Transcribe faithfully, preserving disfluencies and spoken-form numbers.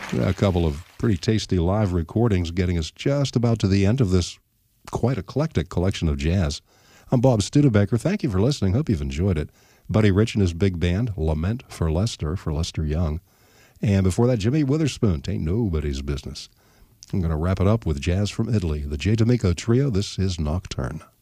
A couple of pretty tasty live recordings getting us just about to the end of this quite eclectic collection of jazz. I'm Bob Studebaker. Thank you for listening. Hope you've enjoyed it. Buddy Rich and his big band, Lament for Lester, for Lester Young. And before that, Jimmy Witherspoon, Tain't Nobody's Business. I'm going to wrap it up with jazz from Italy, the J. D'Amico Trio. This is Nocturne.